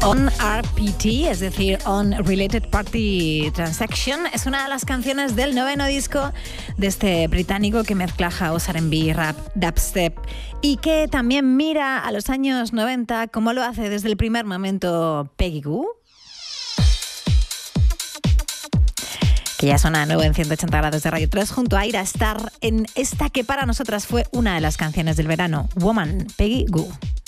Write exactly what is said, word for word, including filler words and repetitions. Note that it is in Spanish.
On R P T, es decir, On Related Party Transaction, es una de las canciones del noveno disco de este británico que mezcla house, R and B, rap, dubstep y que también mira a los años noventa como lo hace desde el primer momento Peggy Gou, que ya suena nuevo en ciento ochenta grados de Radio tres junto a Ira Star en esta que para nosotras fue una de las canciones del verano, Woman, Peggy Gou.